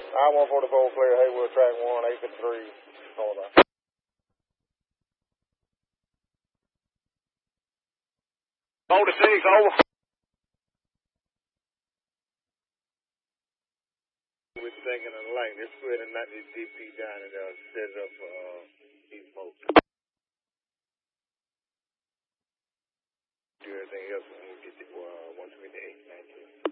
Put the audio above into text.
I-144 clear, Haywood, track 1, 853, northbound. 46, over. We're thinking of the light. Let's go ahead and knock this DP down and set it up for East Moat. Do everything else when we get to 128, 19.